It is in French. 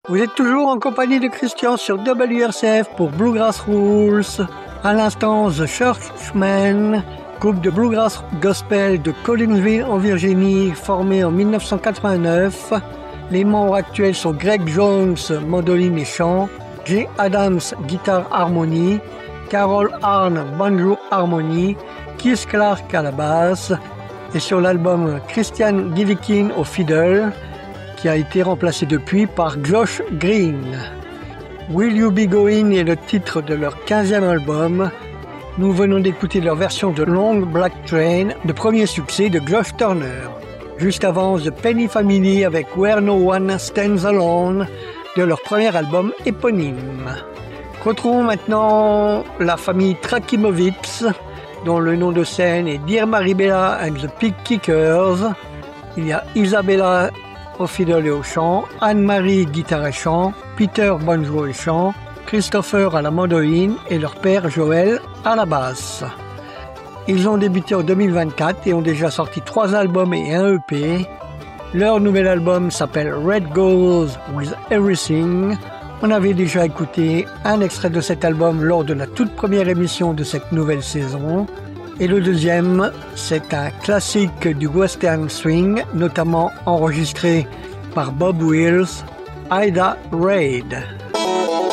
Vous êtes toujours en compagnie de Christian sur WRCF pour Bluegrass Rules. À l'instant, The Churchmen, groupe de Bluegrass Gospel de Collinsville en Virginie, formé en 1989. Les membres actuels sont Greg Jones, mandoline et chant, Jay Adams, guitare harmonie, Carol Arne, banjo harmonie, Keith Clark à la basse, et sur l'album Christian Gillikin au fiddle, qui a été remplacé depuis par Josh Green. Will You Be Going est le titre de leur 15e album. Nous venons d'écouter leur version de Long Black Train, le premier succès de Josh Turner. Juste avant, The Penny Family avec Where No One Stands Alone, de leur premier album éponyme. Retrouvons maintenant la famille Trakimovitz, dont le nom de scène est Dear Maribella and the Pig Kickers. Il y a Isabella au fiddle et au chant, Anne-Marie guitare et chant, Peter banjo et chant, Christopher à la mandoline et leur père Joël à la basse. Ils ont débuté en 2024 et ont déjà sorti 3 albums et un EP. Leur nouvel album s'appelle Red Goes with Everything. On avait déjà écouté un extrait de cet album lors de la toute première émission de cette nouvelle saison. Et le deuxième, c'est un classique du western swing, notamment enregistré par Bob Wills, Ida Raid.